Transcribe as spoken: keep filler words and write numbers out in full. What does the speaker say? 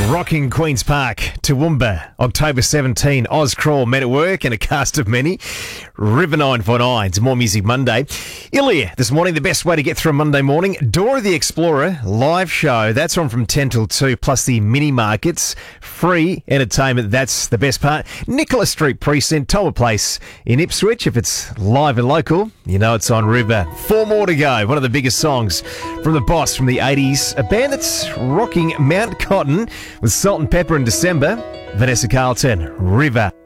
Rocking Queen's Park, Toowoomba, October seventeenth, Oz Crawl, Men at Work, and a cast of many. River nine forty-nine, it's More Music Monday. Ilya, this morning, the best way to get through a Monday morning. Dora the Explorer, live show, that's on from ten till two, plus the mini markets. Free entertainment, that's the best part. Nicholas Street Precinct, Tower Place in Ipswich. If it's live and local, you know it's on River. Four more to go. One of the biggest songs from the Boss from the eighties. A band that's rocking Mount Cotton with Salt and Pepper in December. Vanessa Carlton, River.